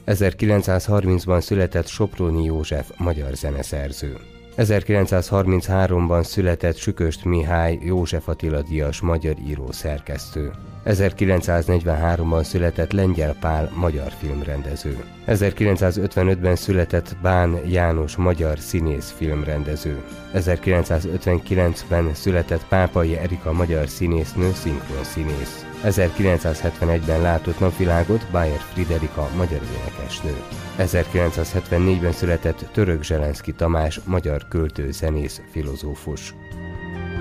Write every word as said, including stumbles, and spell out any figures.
ezerkilencszázharmincban született Soproni József, magyar zeneszerző. ezerkilencszázharmincháromban született Süköst Mihály, József Attila díjas, magyar író-szerkesztő. ezerkilencszáznegyvenháromban született Lengyel Pál, magyar filmrendező. ezerkilencszázötvenötben született Bán János, magyar színész, filmrendező. ezerkilencszázötvenkilencben született Pápai Erika, magyar színésznő, szinkronszínész. ezerkilencszázhetvenegyben látott napvilágot Bayer Friderika, magyar énekesnő. ezerkilencszázhetvennégyben született Török Zselenszky Tamás, magyar költő, zenész, filozófus.